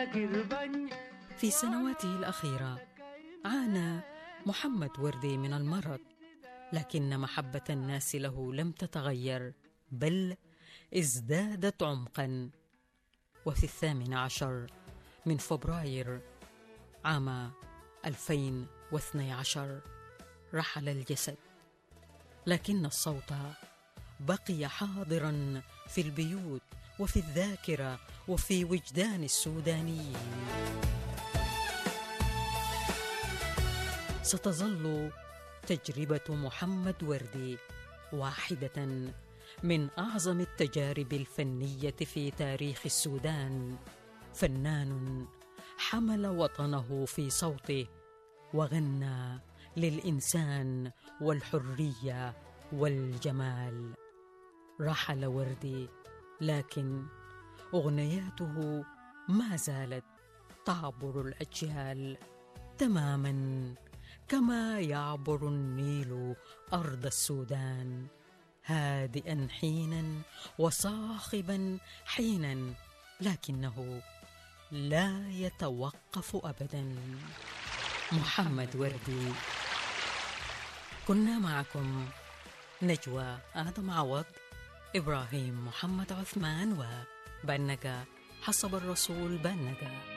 في سنواته الأخيرة عانى محمد وردي من المرض، لكن محبة الناس له لم تتغير، بل ازدادت عمقا. وفي 18 من فبراير عام 2012 رحل الجسد، لكن الصوت بقي حاضرا في البيوت وفي الذاكرة وفي وجدان السودانيين. ستظل تجربة محمد وردي واحدة من أعظم التجارب الفنية في تاريخ السودان. فنان حمل وطنه في صوته وغنى للإنسان والحرية والجمال. رحل وردي، لكن أغنياته ما زالت تعبر الأجيال تماما كما يعبر النيل أرض السودان، هادئا حينا وصاخبا حينا، لكنه لا يتوقف أبدا. محمد وردي. كنا معكم نجوى آدم عوض، إبراهيم محمد عثمان، وبنجا حسب الرسول بنجا.